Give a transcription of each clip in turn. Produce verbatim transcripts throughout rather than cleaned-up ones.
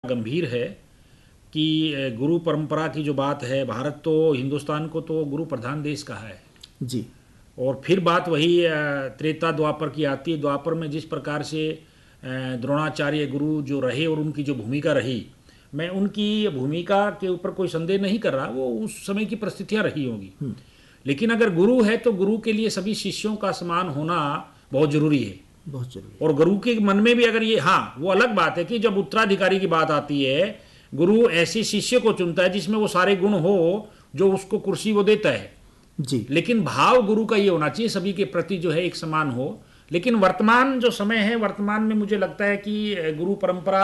गंभीर है कि गुरु परंपरा की जो बात है, भारत तो हिंदुस्तान को तो गुरु प्रधान देश कहा है जी। और फिर बात वही त्रेता द्वापर की आती है। द्वापर में जिस प्रकार से द्रोणाचार्य गुरु जो रहे और उनकी जो भूमिका रही, मैं उनकी भूमिका के ऊपर कोई संदेह नहीं कर रहा, वो उस समय की परिस्थितियां रही होगी। लेकिन अगर गुरु है तो गुरु के लिए सभी शिष्यों का समान होना बहुत जरूरी है, बहुत जरूरी। और गुरु के मन में भी अगर ये, हाँ वो अलग बात है कि जब उत्तराधिकारी की बात आती है, गुरु ऐसे शिष्य को चुनता है जिसमें वो सारे गुण हो जो उसको कुर्सी वो देता है जी। लेकिन भाव गुरु का ये होना चाहिए सभी के प्रति जो है एक समान हो। लेकिन वर्तमान जो समय है, वर्तमान में मुझे लगता है कि गुरु परंपरा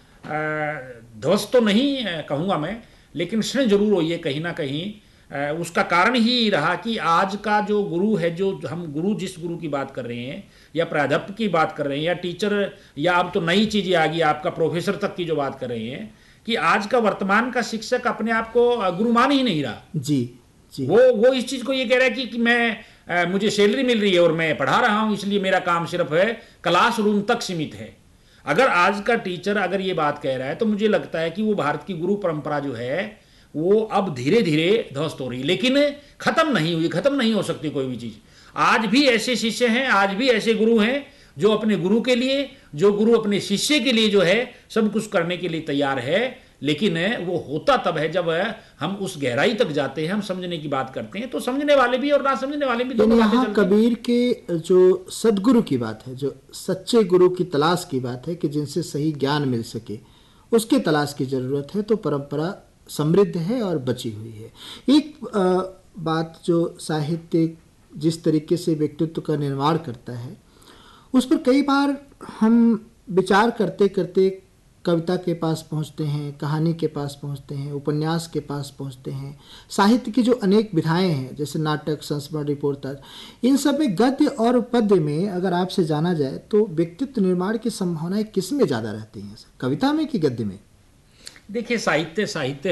ध्वस्त तो नहीं कहूँगा मैं, लेकिन क्षण जरूर हुई है कहीं ना कहीं। उसका कारण ही रहा कि आज का जो गुरु है, जो हम गुरु जिस गुरु की बात कर रहे हैं या प्राध्यापक की बात कर रहे हैं या टीचर, या अब तो नई चीज़ें आ गई आपका प्रोफेसर तक की जो बात कर रहे हैं, कि आज का वर्तमान का शिक्षक अपने आप को गुरु मान ही नहीं रहा। जी जी। वो वो इस चीज़ को ये कह रहा है कि, कि मैं आ, मुझे सैलरी मिल रही है और मैं पढ़ा रहा हूँ, इसलिए मेरा काम सिर्फ है क्लास रूम तक सीमित है। अगर आज का टीचर अगर ये बात कह रहा है तो मुझे लगता है कि वो भारत की गुरु परंपरा जो है वो अब धीरे धीरे ध्वस्त हो रही है, लेकिन खत्म नहीं हुई, खत्म नहीं हो सकती कोई भी चीज़। आज भी ऐसे शिष्य हैं, आज भी ऐसे गुरु हैं जो अपने गुरु के लिए, जो गुरु अपने शिष्य के लिए जो है सब कुछ करने के लिए तैयार है। लेकिन वो होता तब है जब हम उस गहराई तक जाते हैं, हम समझने की बात करते हैं, तो समझने वाले भी और ना समझने वाले भी दोनों बातें चलती हैं। कबीर के जो सदगुरु की बात है, जो सच्चे गुरु की तलाश की बात है कि जिनसे सही ज्ञान मिल सके, उसकी तलाश की जरूरत है। तो परंपरा समृद्ध है और बची हुई है। एक आ, बात जो साहित्य जिस तरीके से व्यक्तित्व का निर्माण करता है, उस पर कई बार हम विचार करते करते कविता के पास पहुंचते हैं, कहानी के पास पहुंचते हैं, उपन्यास के पास पहुंचते हैं। साहित्य की जो अनेक विधाएं हैं, जैसे नाटक, संस्मरण, रिपोर्टर, इन सब में गद्य और पद्य में अगर आपसे जाना जाए तो व्यक्तित्व निर्माण की संभावनाएं किस में ज़्यादा रहती हैं, कविता में कि गद्य में? देखिए, साहित्य साहित्य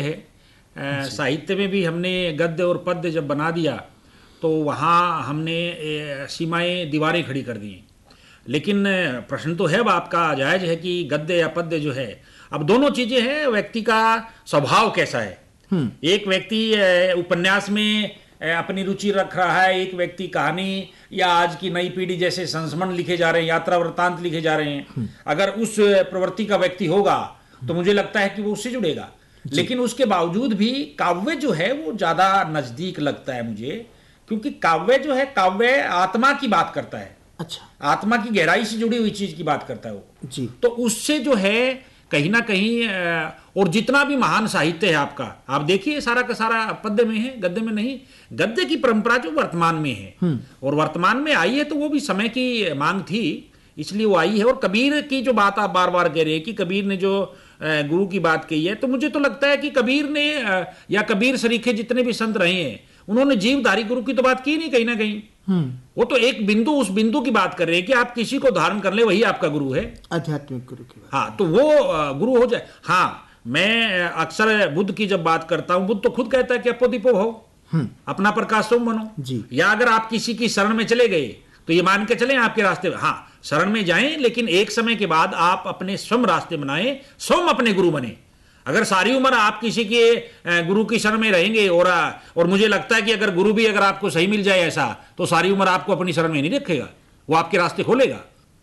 है। साहित्य में भी हमने गद्य और पद्य जब बना दिया तो वहाँ हमने सीमाएं, दीवारें खड़ी कर दी। लेकिन प्रश्न तो है अब आपका जायज है कि गद्य या पद्य जो है, अब दोनों चीजें हैं, व्यक्ति का स्वभाव कैसा है। एक व्यक्ति उपन्यास में अपनी रुचि रख रहा है, एक व्यक्ति कहानी या आज की नई पीढ़ी जैसे संस्मरण लिखे जा रहे हैं, यात्रा वृत्तांत लिखे जा रहे हैं, अगर उस प्रवृत्ति का व्यक्ति होगा तो मुझे लगता है कि वो उससे जुड़ेगा। लेकिन उसके बावजूद भी काव्य जो है वो ज्यादा नजदीक लगता है मुझे, क्योंकि काव्य जो है, काव्य आत्मा की बात करता है। अच्छा, आत्मा की गहराई से जुड़ी हुई चीज की बात करता है वो जी। तो उससे जो है कहीं ना कहीं, और जितना भी महान साहित्य है आपका, आप देखिए सारा का सारा पद्य में है, गद्य में नहीं। गद्य की परंपरा जो वर्तमान में है और वर्तमान में आई है, तो वो भी समय की मांग थी, इसलिए वो आई है। और कबीर की जो बात आप बार बार कह रहे हैं कि कबीर ने जो गुरु की बात कही है, तो मुझे तो लगता है कि कबीर ने या कबीर सरीखे जितने भी संत रहे हैं, उन्होंने जीवधारी गुरु की तो बात की नहीं कहीं ना कहीं। वो तो एक बिंदु, उस बिंदु की बात कर रहे हैं कि आप किसी को धारण कर ले, वही आपका गुरु है, आध्यात्मिक गुरु की बात। हाँ, तो वो गुरु हो जाए। हाँ, मैं अक्सर बुद्ध की जब बात करता हूं, बुद्ध तो खुद कहता है कि अपो दीपो भव, अपना प्रकाश तुम बनो जी। या अगर आप किसी की शरण में चले गए तो ये मान के चलें आपके रास्ते, हाँ शरण में जाएं, लेकिन एक समय के बाद आप अपने स्वयं रास्ते बनाएं, स्वयं अपने गुरु बने। अगर सारी उम्र आप किसी के गुरु की शरण में रहेंगे, और और मुझे लगता है कि अगर गुरु भी अगर आपको सही मिल जाए ऐसा, तो सारी उम्र आपको अपनी शरण में नहीं रखेगा, वो आपके रास्ते खोलेगा।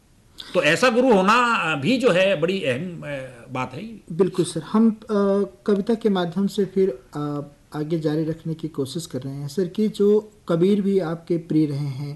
तो ऐसा गुरु होना भी जो है बड़ी अहम बात है। बिल्कुल सर, हम आ, कविता के माध्यम से फिर आ, आगे जारी रखने की कोशिश कर रहे हैं सर कि जो कबीर भी आपके प्रिय रहे हैं,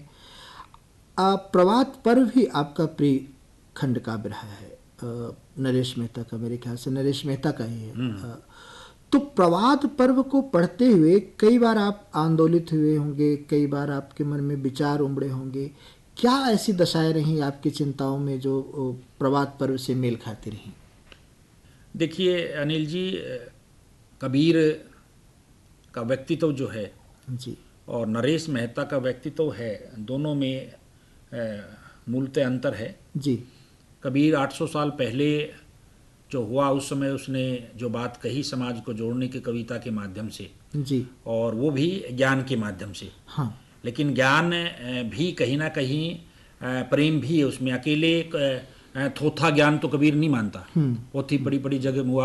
प्रभात पर्व भी आपका प्रिय खंड काव्य रहा है, नरेश मेहता का, मेरे ख्याल से नरेश मेहता का ही है। तो प्रभात पर्व को पढ़ते हुए कई बार आप आंदोलित हुए होंगे, कई बार आपके मन में विचार उमड़े होंगे। क्या ऐसी दशाएं रहीं आपकी चिंताओं में जो प्रभात पर्व से मेल खाती रहीं? देखिए अनिल जी, कबीर का व्यक्तित्व जो है जी और नरेश मेहता का व्यक्तित्व है, दोनों में मूलतः अंतर है जी। कबीर आठ सौ साल पहले जो हुआ, उस समय उसने जो बात कही समाज को जोड़ने की कविता के माध्यम से जी, और वो भी ज्ञान के माध्यम से। हाँ, लेकिन ज्ञान भी कहीं ना कहीं प्रेम भी है उसमें। अकेले थोथा ज्ञान तो कबीर नहीं मानता, बहुत ही बड़ी बड़ी जगह